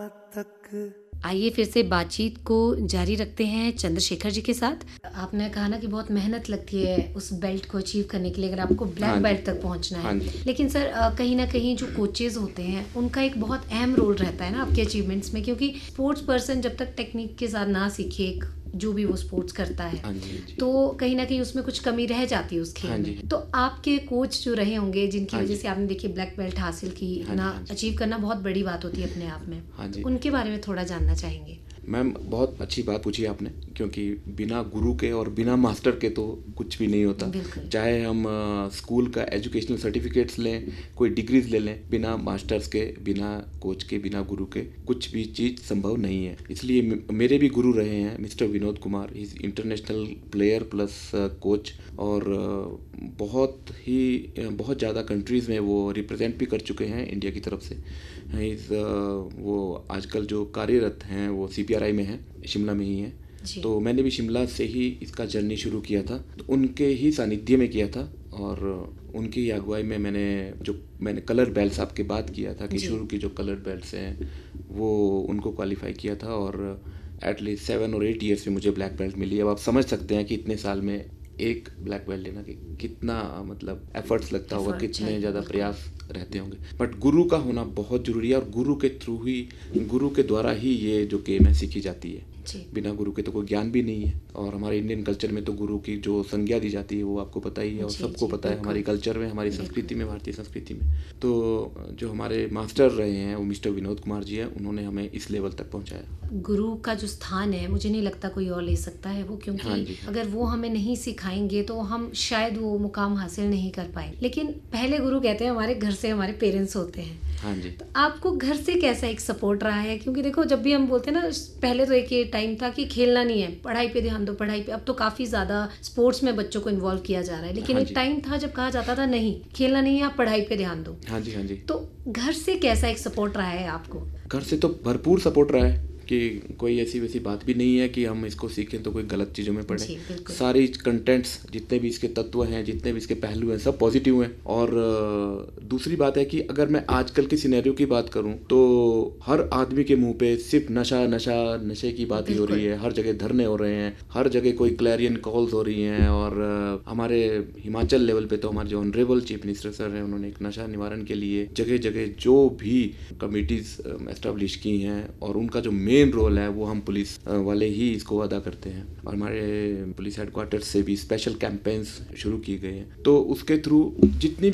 तक। आइए फिर से बातचीत को जारी रखते हैं चंद्रशेखर जी के साथ। आपने कहा ना कि बहुत मेहनत लगती है उस बेल्ट को अचीव करने के लिए, अगर आपको ब्लैक बेल्ट तक पहुंचना है। लेकिन सर कहीं ना कहीं जो कोचेज होते हैं उनका एक बहुत अहम रोल रहता है ना आपके अचीवमेंट्स में, क्योंकि स्पोर्ट्स पर्सन जब तक टेक्निक के साथ ना सीखे जो भी वो स्पोर्ट्स करता है तो कहीं ना कहीं उसमें कुछ कमी रह जाती है उस खेल में। तो आपके कोच जो रहे होंगे जिनकी वजह से आपने देखिए ब्लैक बेल्ट हासिल की ना, अचीव करना बहुत बड़ी बात होती है अपने आप में। तो उनके बारे में थोड़ा जानना चाहेंगे। मैम बहुत अच्छी बात पूछी आपने, क्योंकि बिना गुरु के और बिना मास्टर के तो कुछ भी नहीं होता। चाहे हम स्कूल का एजुकेशनल सर्टिफिकेट्स लें, कोई डिग्रीज ले लें, बिना मास्टर्स के, बिना कोच के, बिना गुरु के कुछ भी चीज़ संभव नहीं है। इसलिए मेरे भी गुरु रहे हैं mister Vinod Kumar, is international player plus coach, और बहुत ज़्यादा कंट्रीज़ में वो रिप्रेजेंट भी कर चुके हैं इंडिया की तरफ से। वो आजकल जो कार्यरत हैं वो CPRI में हैं, शिमला में ही हैं। तो मैंने भी शिमला से ही इसका जर्नी शुरू किया था, तो उनके ही सानिध्य में किया था, और उनकी ही अगुवाई में मैंने कलर बेल्ट्स आपके बात किया था कि शुरू की जो कलर बेल्ट्स हैं वो उनको क्वालिफाई किया था, और एटलीस्ट 7 और 8 ईयर्स में मुझे ब्लैक बेल्ट मिली। अब आप समझ सकते हैं कि इतने साल में एक ब्लैक बेल्ट लेना कि कितना मतलब एफर्ट्स लगता होगा, कितने ज़्यादा प्रयास रहते होंगे। बट गुरु का होना बहुत ज़रूरी है, और गुरु के द्वारा ही ये जो गेम है सीखी जाती है। बिना गुरु के तो कोई ज्ञान भी नहीं है, और हमारे इंडियन कल्चर में तो गुरु की जो संज्ञा दी जाती है वो आपको पता ही है, और सबको पता है हमारी कल्चर में, हमारी संस्कृति में, भारतीय संस्कृति में। तो जो हमारे मास्टर रहे हैं वो मिस्टर विनोद कुमार जी हैं, उन्होंने हमें इस लेवल तक पहुँचाया। गुरु का जो स्थान है मुझे नहीं लगता कोई और ले सकता है वो, क्योंकि अगर वो हमें नहीं सिखाएंगे तो हम शायद वो मुकाम हासिल नहीं कर पाए। लेकिन पहले गुरु कहते हैं हमारे घर से हमारे पेरेंट्स होते हैं। तो आपको घर से कैसा एक सपोर्ट रहा है? क्योंकि देखो जब भी हम बोलते हैं ना, पहले तो एक ये टाइम था कि खेलना नहीं है, पढ़ाई पे ध्यान दो, पढ़ाई पे। अब तो काफी ज्यादा स्पोर्ट्स में बच्चों को इन्वॉल्व किया जा रहा है, लेकिन एक टाइम था जब कहा जाता था नहीं, खेलना नहीं है, आप पढ़ाई पे ध्यान दो। तो घर से कैसा एक सपोर्ट रहा है आपको? घर से तो भरपूर सपोर्ट रहा है कि कोई ऐसी वैसी बात भी नहीं है कि हम इसको सीखें तो कोई गलत चीज़ों में पड़े। सारी कंटेंट्स जितने भी इसके तत्व हैं, जितने भी इसके पहलू हैं, सब पॉजिटिव हैं। और दूसरी बात है कि अगर मैं आजकल के सिनेरियो की बात करूं तो हर आदमी के मुंह पे सिर्फ नशे की बात ही हो रही है। हर जगह धरने हो रहे हैं, हर जगह कोई क्लैरियन कॉल्स हो रही हैं। और हमारे हिमाचल लेवल पे तो हमारे जो ऑनरेबल चीफ मिनिस्टर सर हैं, उन्होंने एक नशा निवारण के लिए जगह जगह जो भी कमिटीज़ एस्टेब्लिश की हैं, और उनका जो मेन रोल है वो हम पुलिस वाले ही इसको अदा करते हैं। और हमारे पुलिस हेडक्वार्टर से भी स्पेशल कैंपेन्स शुरू किए गए हैं, तो उसके थ्रू जितनी